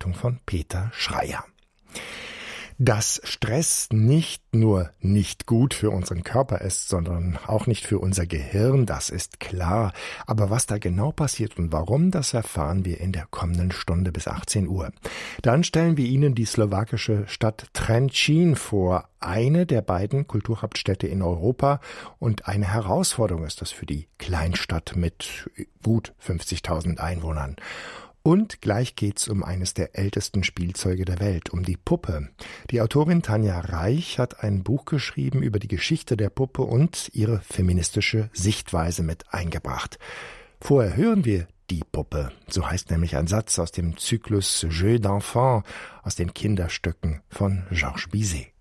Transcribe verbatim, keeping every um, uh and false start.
Leitung von Peter Schreier. Dass Stress nicht nur nicht gut für unseren Körper ist, sondern auch nicht für unser Gehirn, das ist klar. Aber was da genau passiert und warum, das erfahren wir in der kommenden Stunde bis achtzehn Uhr. Dann stellen wir Ihnen die slowakische Stadt Trenčín vor, eine der beiden Kulturhauptstädte in Europa, und eine Herausforderung ist das für die Kleinstadt mit gut fünfzigtausend Einwohnern. Und gleich geht's um eines der ältesten Spielzeuge der Welt, um die Puppe. Die Autorin Tanja Reich hat ein Buch geschrieben über die Geschichte der Puppe und ihre feministische Sichtweise mit eingebracht. Vorher hören wir Die Puppe. So heißt nämlich ein Satz aus dem Zyklus Jeux d'enfants, aus den Kinderstücken von Georges Bizet.